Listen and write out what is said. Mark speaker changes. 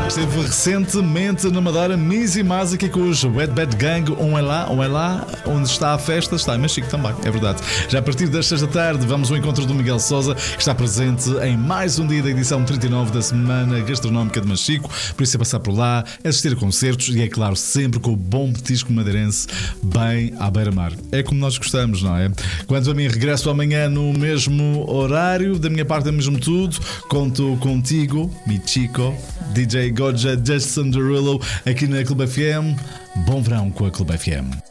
Speaker 1: Esteve recentemente na Madeira Mizzy Mazik com os Wet Bad Gang. Um é lá, onde está a festa, está em Machico também, é verdade. Já a partir das 6 da tarde vamos ao encontro do Miguel Sousa, que está presente em mais um dia da edição 39 da Semana Gastronómica de Machico. Por isso é passar por lá, assistir a concertos e, é claro, sempre com o bom petisco madeirense bem à beira-mar. É como nós gostamos, não é? Quanto a mim, regresso amanhã no mesmo horário. Da minha parte é mesmo tudo. Conto contigo, Michico, DJ Goja, Justin Derulo, aqui na Clube FM. Bom verão com a Clube FM.